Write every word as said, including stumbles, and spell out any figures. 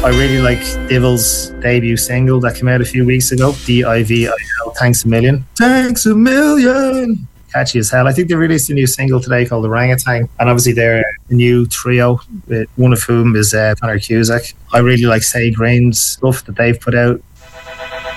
I really like Divil's debut single that came out a few weeks ago, D I V I L, Thanks a Million. Thanks a Million! Catchy as hell. I think they released a new single today called Orangutan, and obviously they're a new trio, with one of whom is uh, Connor Cusack. I really like Say Green's stuff that they've put out.